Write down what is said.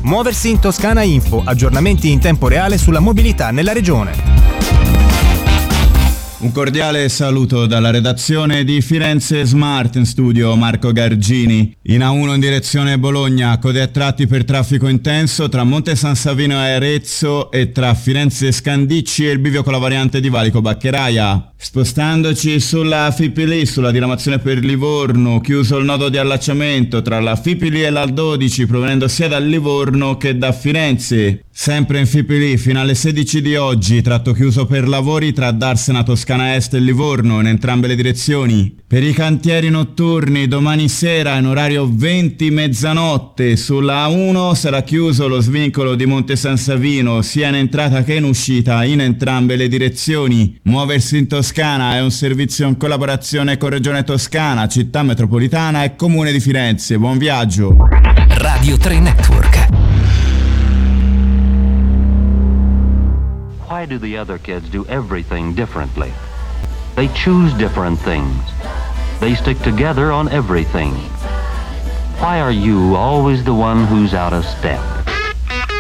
Muoversi in Toscana Info, aggiornamenti in tempo reale sulla mobilità nella regione. Un cordiale saluto dalla redazione di Firenze Smart, in studio Marco Gargini. In A1 in direzione Bologna, code a tratti per traffico intenso tra Monte San Savino e Arezzo e tra Firenze Scandicci e il bivio con la variante di Valico Baccheraia. Spostandoci sulla Fipili, sulla diramazione per Livorno, chiuso il nodo di allacciamento tra la Fipili e la 12 provenendo sia da Livorno che da Firenze. Sempre in Fipili fino alle 16 di oggi, tratto chiuso per lavori tra Darsena Toscana Est e Livorno in entrambe le direzioni. Per i cantieri notturni domani sera in orario 20 mezzanotte sulla A1 sarà chiuso lo svincolo di Monte San Savino sia in entrata che in uscita in entrambe le direzioni. Muoversi in Toscana è un servizio in collaborazione con Regione Toscana, Città Metropolitana e Comune di Firenze. Buon viaggio. Radio 3 Network. Why do the other kids do everything differently? They choose different things. They stick together on everything. Why are you always the one who's out of step?